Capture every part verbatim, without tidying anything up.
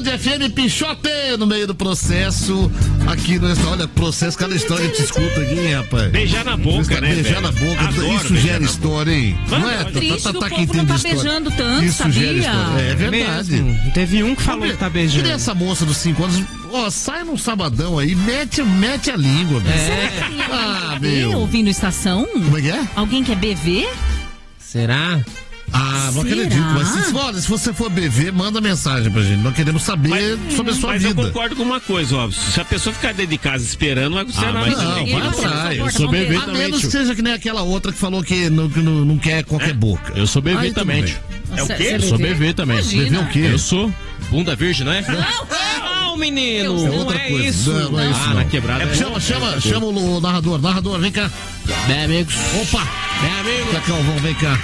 Band F M, Pichote no meio do processo. Aqui no. Olha, processo, cada história que te escuta aqui, hein, rapaz? Beijar na boca, né? Beijar velho? na boca. Adoro Isso gera história, hein? Mano, não é? triste Tá, do tá, tá, povo não tá beijando tanto, Isso sabia? gera história. É verdade. Mesmo. Teve um que falou que tá beijando. Que nem essa moça dos cinco anos. Ó, sai num sabadão aí, mete, mete a língua, velho. É. Ah, B V, meu. ouvindo estação? Como é que é? Alguém quer B V? Será? Ah, não Será? acredito. Mas se, olha, se você for B V, manda mensagem pra gente. Nós queremos saber Mas, sobre a sua mas vida. eu concordo com uma coisa, ó. Se a pessoa ficar dentro de casa esperando, vai acontecer Ah, nada. mas Não, Ninguém vai vai você não atrás. suporta Eu sou não B V ter. A também, menos que tio. seja que nem aquela outra que falou que não, que não, não quer qualquer boca. Eu sou B V Aí, tudo também, bem. tio. É o Cê- quê? cê Eu sou B V? B V também. Imagina. B V o quê? Eu sou bunda virgem, né? Não, Não, menino. É Não outra é coisa. isso. Não, não é isso, Ah, não. na quebrada. É, chama, chama, chama o narrador. Narrador, vem cá. Bem, amigos. Opa! Bem, amigo. Cá, Calvão, vem cá.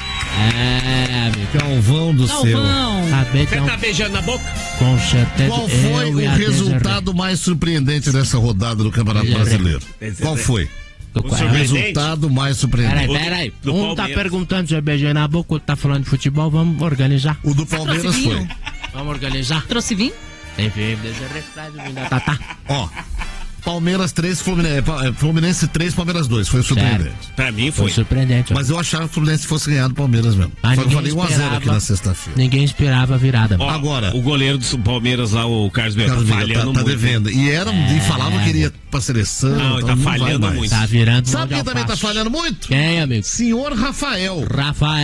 É, amigo. Calvão do céu. Galvão. Acabei de Você dar um tá beijando na boca? com certeza. Qual foi eu o e a resultado mais surpreendente dessa rodada do Campeonato Desirê. Brasileiro? Desirê. Qual foi? Desirê. O O sorvete? resultado mais Peraí, surpreendente. peraí. Do Um tá Palmeiras. perguntando se eu beijei na boca, outro tá falando de futebol. Vamos organizar. O do Palmeiras trouxe foi. vinho? Vamos organizar. Trouxe vinho? Enfim, Desirê, traz o vinho da Tatá. Ó, Palmeiras três, Fluminense, Pa- Fluminense três, Palmeiras dois. Foi surpreendente. Pra mim Foi foi. surpreendente. ó. Mas eu achava que o Fluminense fosse ganhar do Palmeiras mesmo. Mas Só que eu ninguém falei um a zero aqui esperava. na sexta-feira. Ninguém esperava a virada. Ó, Agora- o goleiro do Palmeiras lá, o Carlos Bento, Carlos tá Veiga falhando tá, tá muito. devendo. E, era, e falava que iria pra seleção. Não, então tá vai falhando mais. muito. Tá virando Sabe mão quem de também tá alface. falhando muito? Quem, amigo? Senhor Rafael. Rafael,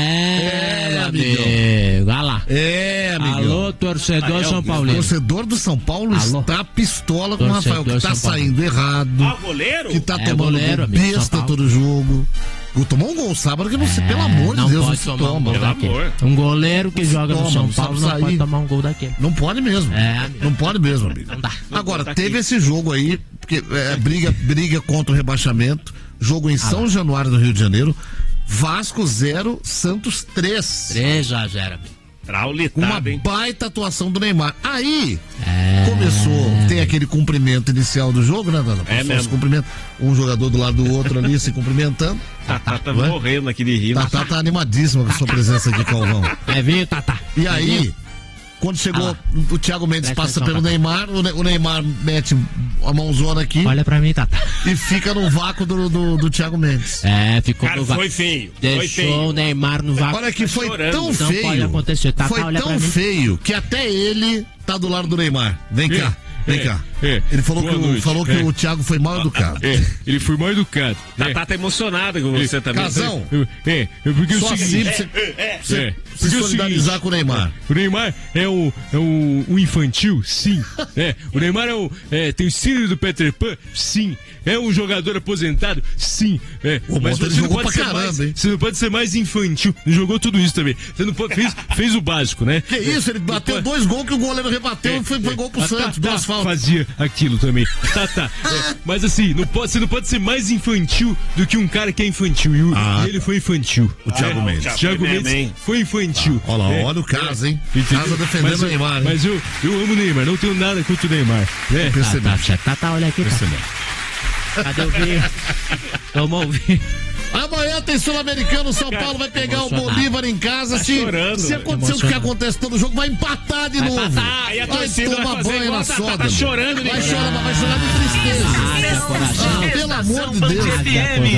É, amigo. Vai lá. É, amigão. Alô, torcedor Rafael, São O Paulino. torcedor do São Paulo Alô? está pistola com o Torcedor Rafael, que tá São Paulo. saindo errado, Ah, o goleiro? que tá É, tomando goleiro, gol amigo, São besta Paulo. todo jogo. O tomou um gol sábado que não se, pelo amor de não Deus, não pode se tomar um toma. gol Pelo daquele. amor. Um goleiro que joga no toma, São não sabe Paulo não sair. pode tomar um gol daquele. Não pode mesmo. É, amigo. Não pode mesmo, amigo. Não dá. Agora, Tá teve aqui. esse jogo aí, porque é, briga, briga contra o rebaixamento, jogo em São Januário, no Rio de Janeiro, Vasco zero, Santos três. três a zero, amigo. Uma Traulitado, hein? baita atuação do Neymar. Aí, É. começou, tem aquele cumprimento inicial do jogo, né, Dana? É mesmo. Cumprimento, um jogador do lado do outro ali se cumprimentando. Tá, tá, tá Vai? morrendo naquele rio. Tatá tá animadíssima com a sua presença aqui, Calvão. É vinho, Tatá. E É aí, vinho? quando chegou, Ah lá. o Thiago Mendes Presta passa atenção, pelo Tatá. Neymar, o, Ne- o Neymar mete a mãozona aqui Olha pra mim, Tatá. e fica no vácuo do, do, do Thiago Mendes. É, ficou Cara, no va- foi feio. Foi Deixou feio. o Neymar no vácuo. Olha que foi chorando. tão Não feio. pode acontecer. Tatá, Foi olha tão pra mim. feio que até ele tá do lado do Neymar. Vem cá, vem é, cá. é. Ele falou Boa que, o, noite. falou que É. o Thiago foi mal educado. É, ele foi mal educado. Tatá tá emocionado com você também. Casão, É, é, é porque é o só assim seguinte. pra você, você É, se porque é o solidarizar seguinte, com o Neymar. O Neymar é o, é o, o infantil? Sim. É, o Neymar é o, é, tem o síndrome do Peter Pan? Sim. É um jogador aposentado? Sim. É, O mas Mota, ele você não jogou pode pra ser caramba, mais, hein? você não pode ser mais infantil. Não jogou tudo isso também. Você não pode, fez, fez o básico, né? Que isso, ele bateu Não dois gols que o goleiro rebateu e foi, foi gol pro A Santos, Tatá duas faltas. fazia aquilo também. Tá, tá. É, mas assim, não pode, você não pode ser mais infantil do que um cara que é infantil. E, o- Ah, e ele foi infantil. O Thiago É, Mendes. O Thiago Foi mesmo, Mendes hein? foi infantil. Olha lá, É, olha o caso, hein? entendeu? Casa defendendo mas, o eu- Neymar, hein? Mas eu, eu amo o Neymar, não tenho nada contra o Neymar. É. Percebi. Tatá, Tatá, olha aqui, Tatá. Percebi. Cadê o vinho? Tomou o vinho. Amanhã tem Sul-Americano, São Paulo vai pegar o emocionado. Bolívar em casa. Tá se, chorando, se acontecer o que emocionado. acontece todo jogo, vai empatar de Vai novo. empatar, aí a vai torcida vai tomar fazer banho igual na a Tatá, soda. tá meu. chorando de Vai chorar. chorar, mas vai chorar de tristeza. Ah, meu coração. Ah, pelo amor de Deus. Ah, meu coração.